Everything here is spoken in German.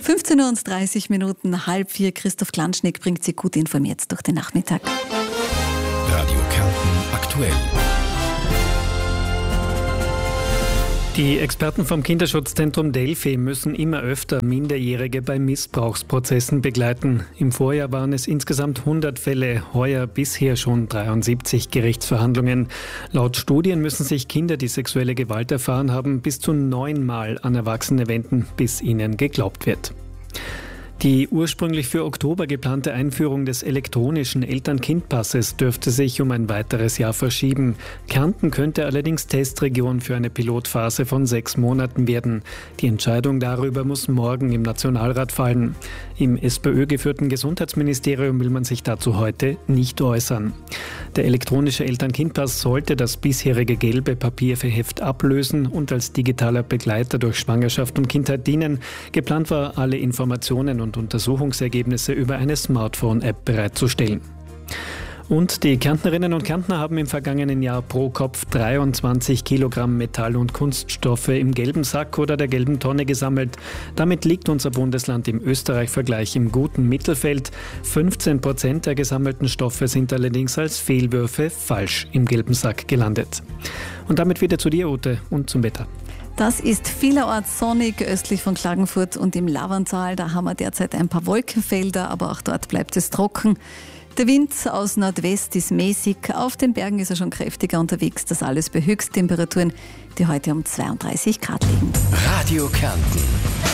15:30 Uhr, 3:30. Christoph Klanschneck bringt Sie gut informiert durch den Nachmittag. Radio Kärnten aktuell. Die Experten vom Kinderschutzzentrum Delphi müssen immer öfter Minderjährige bei Missbrauchsprozessen begleiten. Im Vorjahr waren es insgesamt 100 Fälle, heuer bisher schon 73 Gerichtsverhandlungen. Laut Studien müssen sich Kinder, die sexuelle Gewalt erfahren haben, bis zu 9-mal an Erwachsene wenden, bis ihnen geglaubt wird. Die ursprünglich für Oktober geplante Einführung des elektronischen Eltern-Kind-Passes dürfte sich um ein weiteres Jahr verschieben. Kärnten könnte allerdings Testregion für eine Pilotphase von 6 Monaten werden. Die Entscheidung darüber muss morgen im Nationalrat fallen. Im SPÖ-geführten Gesundheitsministerium will man sich dazu heute nicht äußern. Der elektronische Eltern-Kind-Pass sollte das bisherige gelbe Papierheft ablösen und als digitaler Begleiter durch Schwangerschaft und Kindheit dienen. Geplant war, alle Informationen und Untersuchungsergebnisse über eine Smartphone-App bereitzustellen. Und die Kärntnerinnen und Kärntner haben im vergangenen Jahr pro Kopf 23 Kilogramm Metall- und Kunststoffe im gelben Sack oder der gelben Tonne gesammelt. Damit liegt unser Bundesland im Österreich-Vergleich im guten Mittelfeld. 15% der gesammelten Stoffe sind allerdings als Fehlwürfe falsch im gelben Sack gelandet. Und damit wieder zu dir, Ute, und zum Wetter. Das ist vielerorts sonnig östlich von Klagenfurt und im Lavantal. Da haben wir derzeit ein paar Wolkenfelder, aber auch dort bleibt es trocken. Der Wind aus Nordwest ist mäßig. Auf den Bergen ist er schon kräftiger unterwegs. Das alles bei Höchsttemperaturen, die heute um 32 Grad liegen. Radio Kärnten.